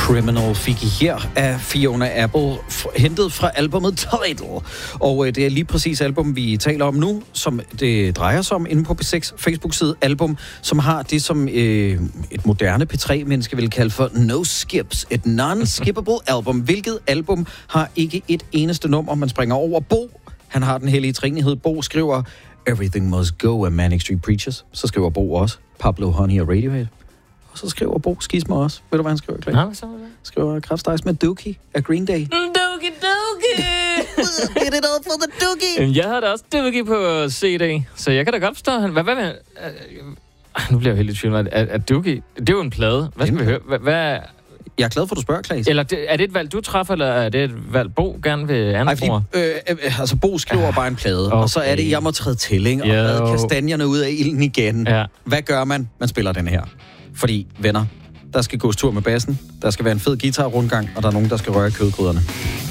Criminal fik I her af Fiona Apple, hentet fra albumet Tidal. Og det er lige præcis album, vi taler om nu, som det drejer sig om inde på P6 Facebook-side. Album, som har det, som et moderne P3-menneske vil kalde for no skips. Et non-skippable album. Hvilket album har ikke et eneste nummer, man springer over? Bo, han har den hellige trinighed. Bo skriver Everything Must Go af Manic Street Preachers. Så skriver Bo også Pablo Honey og Radiohead. Så skriver Bo Skisma også. Ved du, hvad han skriver, Clay? Nej, så er det. Skriver Kraftstejs med Dookie af Green Day. Dookie! Get it all for the Dookie! Jeg havde da også Dookie på CD, så jeg kan da godt forstå, han... Hvad med... Nu bliver jeg helt i tvivl. At Dookie... Det er jo en plade. Hvad skal vi høre? Hvad... Jeg er glad for, at du spørger, Claes. Eller er det et valg, du træffer, eller er det et valg, Bo gerne vil anføre? Altså, Bo skriver bare en plade, okay. Og så er det, jeg må træde til, ikke? Og redde kastanjerne ud af ilden igen. Ja. Hvad gør man? Man spiller den her. Fordi, venner, der skal gås tur med bassen, der skal være en fed guitar-rundgang, og der er nogen, der skal røre kødgryderne.